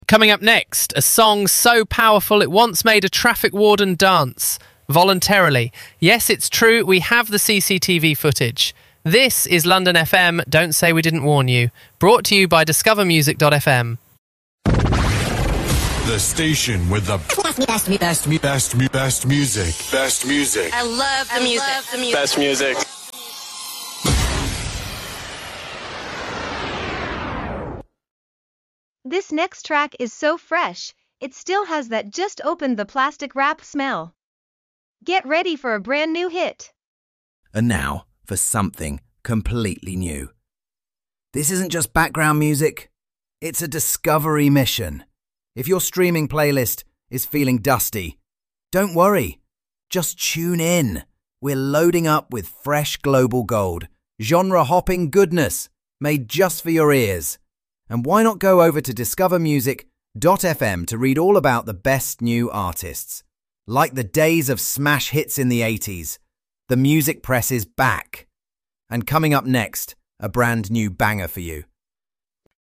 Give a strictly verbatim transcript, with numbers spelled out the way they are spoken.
Coming up next, a song so powerful it once made a traffic warden dance. Voluntarily. Yes, it's true, we have the C C T V footage. This is London F M, Don't Say We Didn't Warn You. Brought to you by discover music dot f m. The station with the best, best, best, best, best music. Best music. I love the I music. Love the music. Best music. This next track is so fresh, it still has that just opened the plastic wrap smell. Get ready for a brand new hit. And now for something completely new. This isn't just background music, it's a discovery mission. If your streaming playlist is feeling dusty, don't worry, just tune in. We're loading up with fresh global gold, genre-hopping goodness made just for your ears. And why not go over to discover music dot f m to read all about the best new artists? Like the days of smash hits in the eighties, the music press is back. And coming up next, a brand new banger for you.